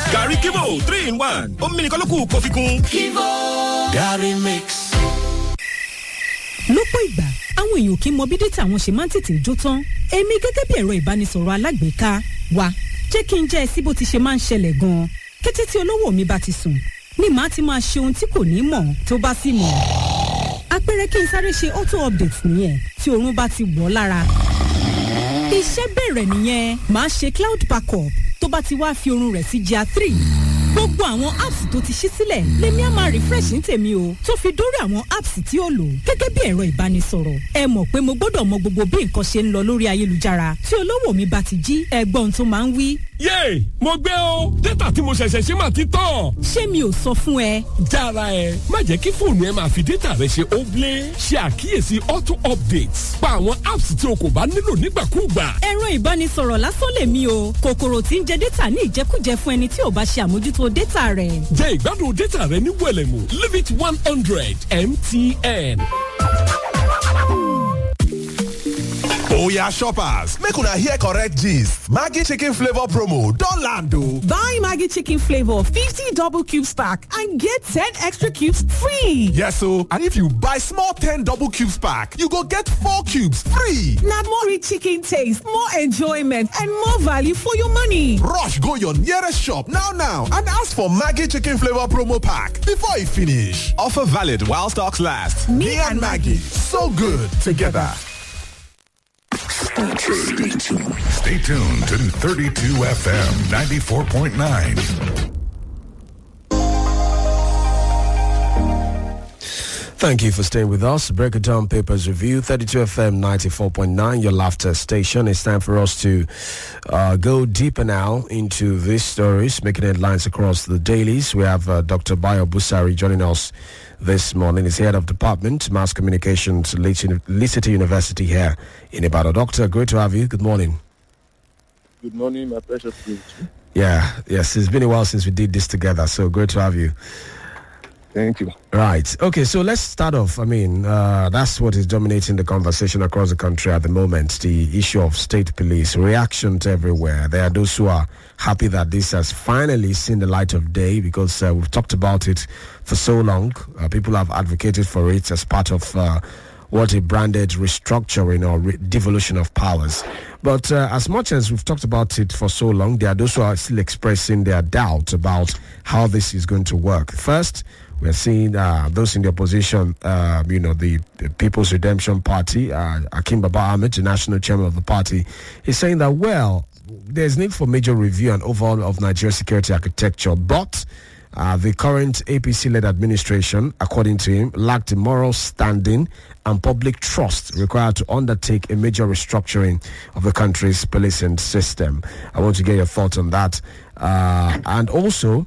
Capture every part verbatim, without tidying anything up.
Gary Kivo three in one. Omi nìkan ló kù kó fi kún. Kivo Gary Mix. Lọ́pọ̀ ìgbà, àwọn èèyàn kì í mọ bí dátà wọn ṣe máa ń tètè jó tán. Èmi gẹ́gẹ́ bí ẹ̀rọ ìbánisọ̀rọ̀ alágbèéká wa, jẹ́ kí n jẹ́ ẹ sí bó ti ṣe máa ń ṣẹlẹ̀ gan-an. Kété tí olówó mi bá ti sùn, ni màá ti máa ṣe ohun tí kò ní mọ̀ tó bá sì mọ̀. Àpẹẹrẹ kí n sáré ṣe auto update nìyẹn tí oorun bá ti wọ̀ lára. Iṣẹ́ bẹ̀rẹ̀ nìyẹn, màá ṣe cloud backup tó bá ti wá fi oorun rẹ̀ sí G R three. Gbogbo àwọn apps tó ti ṣí sílẹ̀ lèmi á máa refresh ní tèmi o, tó fi dórí àwọn apps tí ó lò gẹ́gẹ́ bí ẹ̀rọ ìbánisọ̀rọ̀. Ẹ mọ̀ pé mo gbọ́dọ̀ mọ gbogbo bí nǹkan ṣe ń lọ lórí ayélujára. Tí olówó mi bá ti jí, ẹgbọ́n tó máa ń wí. Yéè, mo gbé o, dátà tí mo ṣẹ̀ṣẹ̀ ṣe máa ti tán. Ṣé mi ò sọ fún ẹ? Jára ẹ, má jẹ́ kí fóònù ẹ máa fi dátà rẹ ṣe óblé. Ṣe àkíyèsí auto updates. Pa àwọn apps tí o kò bá nílò nígbàkúùgbà. Ẹ̀rọ ìbánisọ̀rọ̀ lásán lèmi o. Kòkòrò tí ń jẹ dátà ní ìjẹkújẹ fún ẹni tí ò bá ṣe àmójútó dátà rẹ̀. Jẹ́ ìgbádùn dátà rẹ ní wẹ̀lẹ̀mú. Leave it one hundred M T N. Oya shoppers, make una hear correct gist. Maggi chicken flavor promo don land o. Buy Maggi chicken flavor fifty double cubes pack and get ten extra cubes free. Yes o, and if you buy small ten double cubes pack, you go get four cubes free. Na more rich chicken taste, more enjoyment and more value for your money. Rush go your nearest shop now now and ask for Maggi chicken flavor promo pack before e finish. Offer valid while stocks last. Me and Maggi, so good together. Stay tuned. Stay tuned to thirty-two F M ninety-four point nine. Thank you for staying with us. Break It Down Papers Review, thirty-two F M ninety-four point nine, your laughter station. It's time for us to uh, go deeper now into these stories, making headlines across the dailies. We have uh, Doctor Bayo Busari joining us this morning. He's head of department, mass communications, Lee University here in Ibadan. Doctor, great to have you. Good morning. Good morning, my precious friend. Yeah, yes, it's been a while since we did this together, so great to have you. Thank you. Right. Okay, so let's start off. I mean, uh, that's what is dominating the conversation across the country at the moment, the issue of state police. Reactions everywhere. There are those who are happy that this has finally seen the light of day because uh, we've talked about it for so long. Uh, people have advocated for it as part of uh, what a branded restructuring or re- devolution of powers. But uh, as much as we've talked about it for so long, there are those who are still expressing their doubt about how this is going to work. First, we're seeing uh, those in the opposition, uh, you know, the, the People's Redemption Party, uh, Akim Baba Ahmed, the national chairman of the party, is saying that, well, there's need for major review and overhaul of Nigeria's security architecture, but uh, the current A P C-led administration, according to him, lacked the moral standing and public trust required to undertake a major restructuring of the country's policing system. I want to get your thoughts on that. Uh, and also,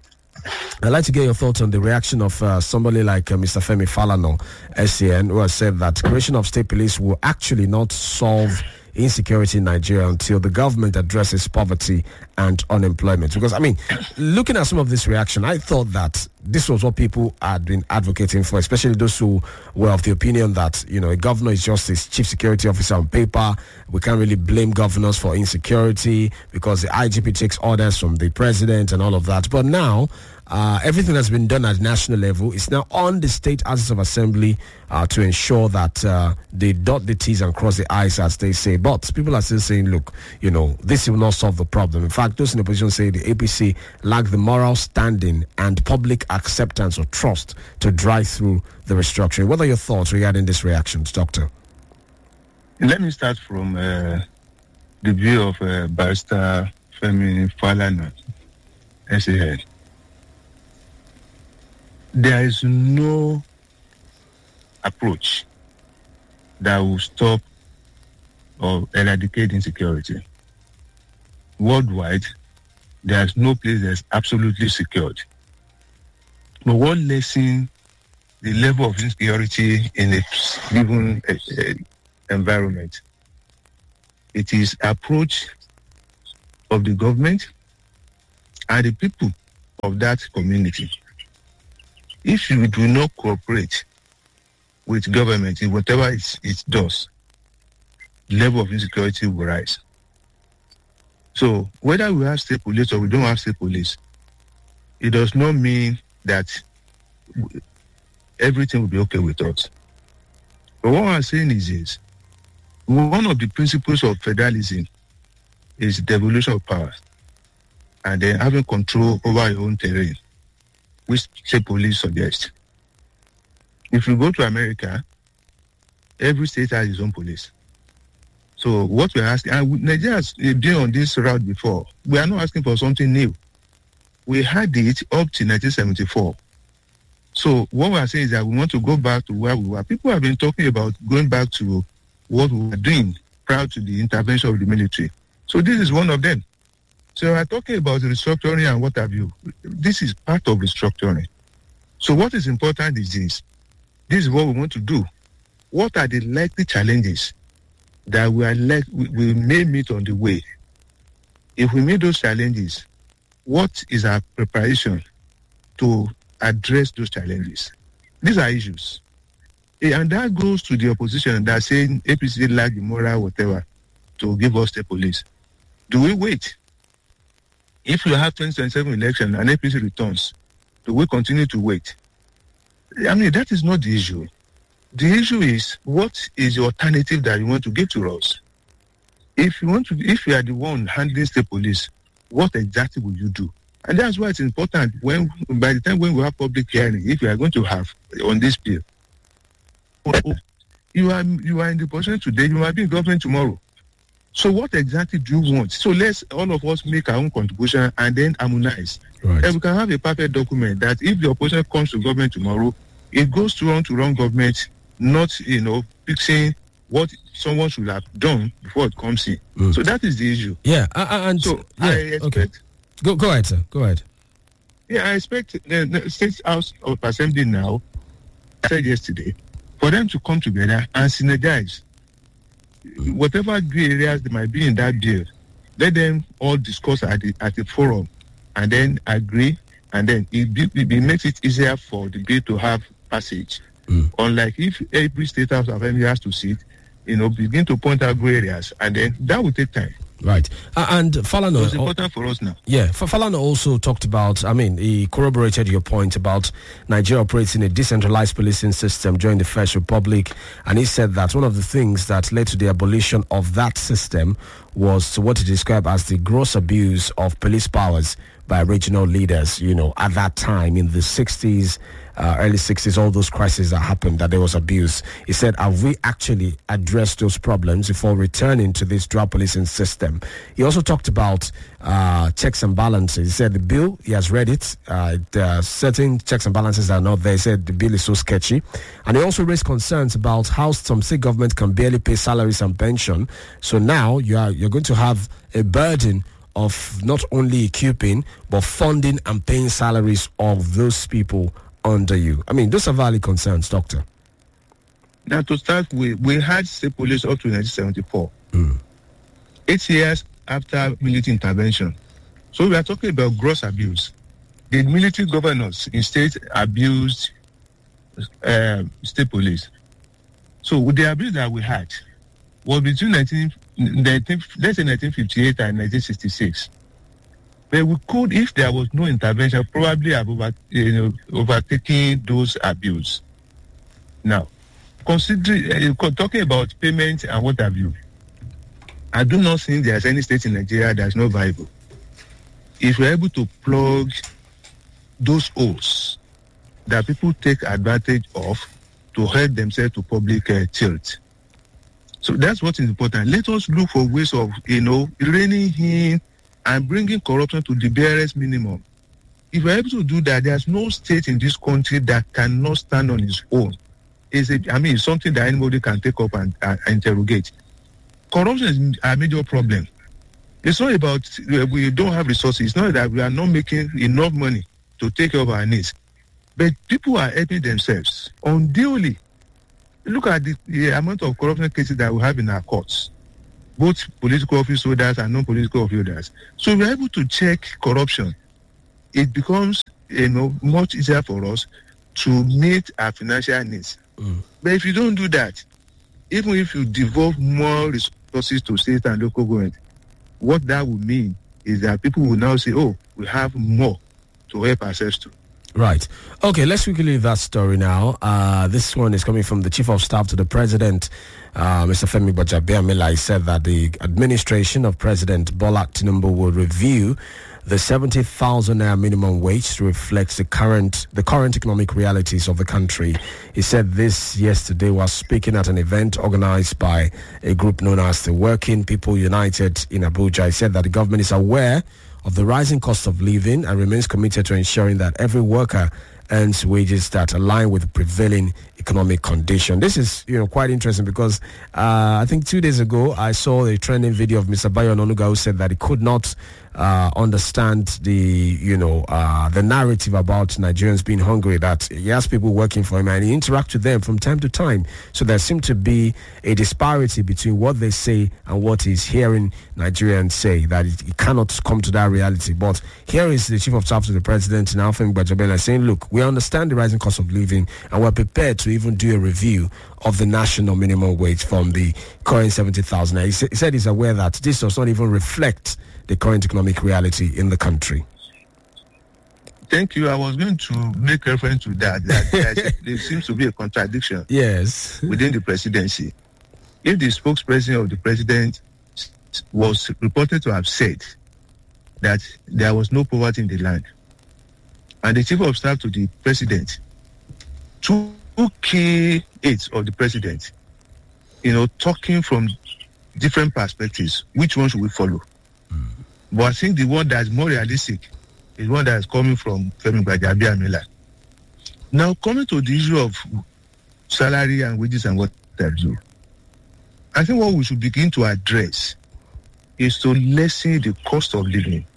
I'd like to get your thoughts on the reaction of uh, somebody like uh, Mister Femi Falana, S A N, who has said that creation of state police will actually not solve insecurity in Nigeria until the government addresses poverty and unemployment. Because, I mean, looking at some of this reaction, I thought that this was what people had been advocating for, especially those who were of the opinion that, you know, a governor is just his chief security officer on paper. We can't really blame governors for insecurity because the I G P takes orders from the president and all of that. But now, Uh, everything that's been done at national level is now on the state houses of assembly uh, to ensure that uh, they dot the T's and cross the I's, as they say. But people are still saying, look, you know, this will not solve the problem. In fact, those in the opposition say the A P C lack the moral standing and public acceptance or trust to drive through the restructuring. What are your thoughts regarding these reactions, Doctor? Let me start from uh, the view of uh, Barrister Femi Falana, S A N. There is no approach that will stop or eradicate insecurity. Worldwide, there is no place that is absolutely secured. But what lessens the level of insecurity in a given uh, uh, environment? It is approach of the government and the people of that community. If you do not cooperate with government in whatever it, it does, the level of insecurity will rise. So whether we have state police or we don't have state police, it does not mean that everything will be okay with us. But what I'm saying is this. One of the principles of federalism is devolution of power and then having control over your own terrain, which state police suggest. If you go to America, every state has its own police. So what we're asking, and Nigeria has been on this route before. We are not asking for something new. We had it up to nineteen seventy-four. So what we are saying is that we want to go back to where we were. People have been talking about going back to what we were doing prior to the intervention of the military. So this is one of them. So we're talking about restructuring and what have you. This is part of restructuring. So what is important is this. This is what we want to do. What are the likely challenges that we are like we, we may meet on the way? If we meet those challenges, what is our preparation to address those challenges? These are issues. And that goes to the opposition that saying A P C lack the moral whatever to give us the police. Do we wait? If you have twenty twenty-seven election and A P C returns, do we continue to wait? I mean, that is not the issue. The issue is, what is the alternative that you want to give to us? If you want to, if you are the one handling state police, what exactly will you do? And that's why it's important when, by the time when we have public hearing, if you are going to have on this bill, you are you are in the position today, you might be in government tomorrow. So what exactly do you want? So let's all of us make our own contribution and then harmonize. Right. And we can have a perfect document that if the opposition comes to government tomorrow, it goes to run to run government, not, you know, fixing what someone should have done before it comes in. Mm. So that is the issue. Yeah, uh, and so yeah, I expect. Okay. Go go ahead, sir. Go ahead. Yeah, I expect the, the State House of Assembly now, I said yesterday, for them to come together and synergize. Mm. Whatever gray areas there might be in that bill, let them all discuss at the at the forum, and then agree, and then it, be, it makes it easier for the bill to have passage. Mm. Unlike if every State House of Assembly has to sit, you know, begin to point out gray areas, and then that will take time. Right. Uh, and Falana... It's important for us now. Yeah, Falana also talked about, I mean, he corroborated your point about Nigeria operating a decentralized policing system during the First Republic, and he said that one of the things that led to the abolition of that system was what he described as the gross abuse of police powers by regional leaders, you know, at that time in the sixties, uh, early sixties, all those crises that happened, that there was abuse. He said, have we actually addressed those problems before returning to this dual policing system? He also talked about uh, checks and balances. He said the bill, he has read it, uh, there are certain checks and balances that are not there. He said the bill is so sketchy. And he also raised concerns about how some state government can barely pay salaries and pension. So now you are, you're going to have a burden of not only equipping, but funding and paying salaries of those people under you. I mean, those are valid concerns, Doctor. Now, to start with, we had state police up to nineteen seventy-four. Mm. Eight years after military intervention. So we are talking about gross abuse. The military governors in states abused uh, state police. So with the abuse that we had was between nineteen, nineteen, let's say nineteen fifty-eight and nineteen sixty-six. But we could, if there was no intervention, probably have over, you know, overtaken those abuse. Now, considering uh, talking about payment and what have you, I do not think there's any state in Nigeria that's not viable. If we're able to plug those holes that people take advantage of to help themselves to public uh, tilt. So that's what is important. Let us look for ways of, you know, reining in and bringing corruption to the barest minimum. If we're able to do that, there's no state in this country that cannot stand on its own. It's a, I mean, it's something that anybody can take up and, and interrogate. Corruption is a major problem. It's not about uh, we don't have resources. It's not that we are not making enough money to take care of our needs. But people are helping themselves unduly. Look at the, the amount of corruption cases that we have in our courts, both political office holders and non-political office holders. So we're able to check corruption. It becomes, you know, much easier for us to meet our financial needs. Mm. But if you don't do that, even if you devote more resources to state and local government, what that would mean is that people will now say, oh, we have more to to help ourselves too. Right. Okay, let's quickly leave that story now. Uh, this one is coming from the Chief of Staff to the President, uh, Mister Femi Gbajabiamila. He said that the administration of President Bola Tinubu will review the seventy thousand naira minimum wage to reflect the current the current economic realities of the country. He said this yesterday while speaking at an event organized by a group known as the Working People United in Abuja. He said that the government is aware of the rising cost of living and remains committed to ensuring that every worker earns wages that align with the prevailing economic condition. This is, you know, quite interesting because uh, I think two days ago I saw a trending video of Mister Bayo Ononuga who said that he could not uh, understand the, you know, uh, the narrative about Nigerians being hungry, that he has people working for him and he interacts with them from time to time. So there seemed to be a disparity between what they say and what he's hearing Nigerians say, that he cannot come to that reality. But here is the Chief of Staff to the President, Femi Gbajabiamila, saying, look, we understand the rising cost of living and we're prepared to even do a review of the national minimum wage from the current seventy thousand. He, sa- he said he's aware that this does not even reflect the current economic reality in the country. Thank you. I was going to make reference to that. That there, there seems to be a contradiction. Yes. Within the presidency. If the spokesperson of the president was reported to have said that there was no poverty in the land, and the chief of staff to the president, two key aides of the president, you know, talking from different perspectives, which one should we follow? Mm. But I think the one that's more realistic is one that is coming from Femi Gbajabiamila. Now, coming to the issue of salary and wages and what have you, I think what we should begin to address is to lessen the cost of living.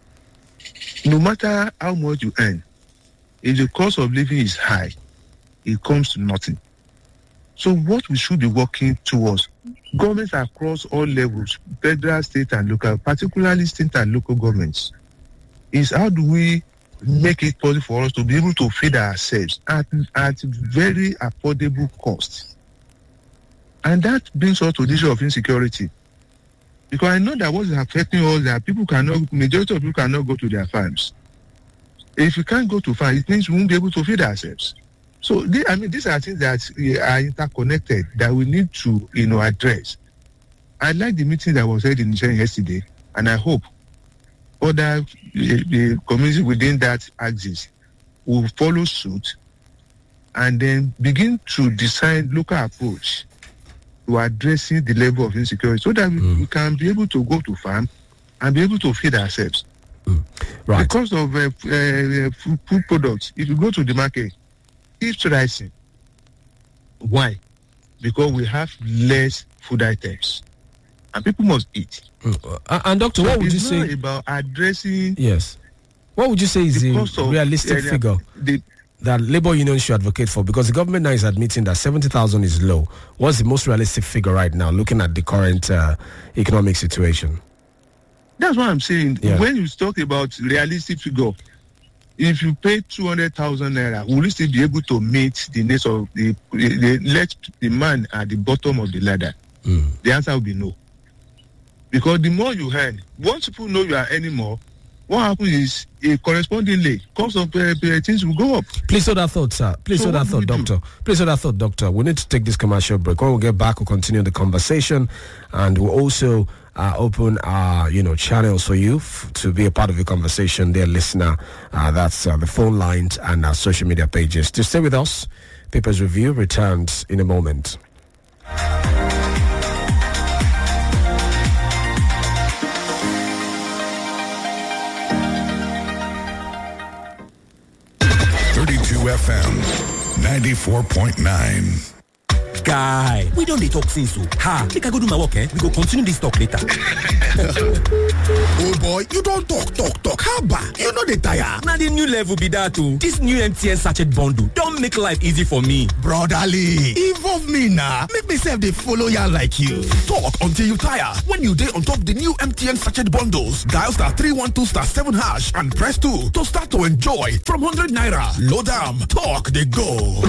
No matter how much you earn, if the cost of living is high, it comes to nothing. So what we should be working towards, governments across all levels, federal, state, and local, particularly state and local governments, is how do we make it possible for us to be able to feed ourselves at, at very affordable cost. And that brings us to the issue of insecurity. Because I know that what is affecting us, that people cannot, majority of people cannot go to their farms. If you can't go to farms, it means we won't be able to feed ourselves. So, they, I mean, these are things that are interconnected that we need to, you know, address. I like the meeting that was held in Nigeria yesterday, and I hope other the communities within that axis will follow suit and then begin to design local approach to addressing the level of insecurity so that mm. we can be able to go to farm and be able to feed ourselves. Mm. Right. The cost of uh, uh, food products, if you go to the market, keeps rising. Why? Because we have less food items, and people must eat. Mm. Uh, and doctor, so what would you say about addressing? Yes. What would you say is the, the realistic of, uh, figure the, that labor unions should advocate for? Because the government now is admitting that seventy thousand is low. What's the most realistic figure right now, looking at the current uh, economic situation? That's what I'm saying. Yeah. When you talk about realistic figure, if you pay two hundred thousand naira, will you still be able to meet the needs of the, the, the, let the man at the bottom of the ladder? Mm. The answer will be no. Because the more you earn, once people know you are earning more, what happens is a correspondingly cost of uh, things will go up. Please hold that thought, sir. Please so hold that thought, doctor. Do? Please hold that thought, doctor. We need to take this commercial break. When we get back, we'll continue the conversation, and we'll also uh, open our, you know, channels for you f- to be a part of the conversation, dear listener. Uh, that's uh, the phone lines and our social media pages. To stay with us, Papers Review returns in a moment. thirty-two F M, ninety-four point nine. Guy, we don't dey talk since so. Ha, make I go do my work, eh? We go continue this talk later. Oh boy, you don't talk, talk, talk. How about? You know the tire. Now the new level be that too. This new M T N sachet bundle don't make life easy for me. Brotherly, involve me now. Make me sef dey follow ya like you. Talk until you tire. When you dey on top the new M T N sachet bundles, dial star three one two star seven hash and press two to start to enjoy from one hundred naira. Load am, talk dey go.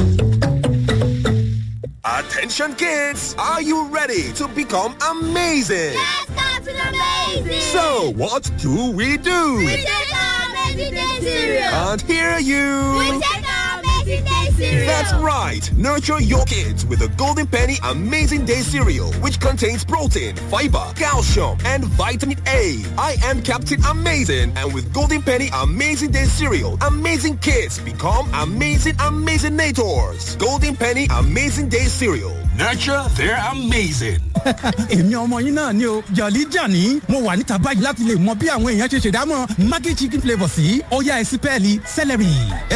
Attention kids, are you ready to become amazing? Yes, Captain Amazing! So, what do we do? We take our Amazing Day cereal! Can't hear you. We take our Amazing Day cereal. That's right. Nurture your kids with the Golden Penny Amazing Day cereal, which contains protein, fiber, calcium, and vitamin A. I am Captain Amazing, and with Golden Penny Amazing Day cereal, amazing kids become amazing Amazinators. Golden Penny Amazing Day cereal. Nurture their amazing. èmi ọmọ yín náà ni o jọ̀lí jàní mo wà níta báyìí láti lè mọ bí àwọn èèyàn ṣe ṣèdámọ̀ maggi chicken flavour sí ọ̀yá ẹ̀sìn pẹ́ẹ́lí celery.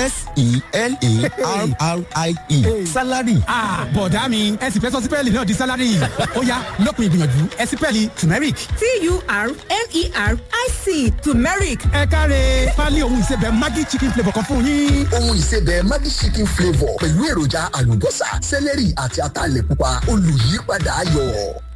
s-e-l-a-r-r-i-e salary. ah bọ̀dá mi ẹ̀sìn fẹ́ sọ sí pẹ́ẹ́lí náà di salary ọ̀yá lópin ìgbìyànjú ẹ̀sìn pẹ́ẹ́lí turmeric. t-u-r-m-e-r-i-c turmeric. ẹ káre pálí ohun ìsebẹ̀ maggi chicken flavour kan fún yín. ohun ìsebẹ̀ maggi chicken flavour pẹ̀lú èròjà àlùbọ́sà celery àti ataalẹ̀ pupa olùyípadà ayọ̀.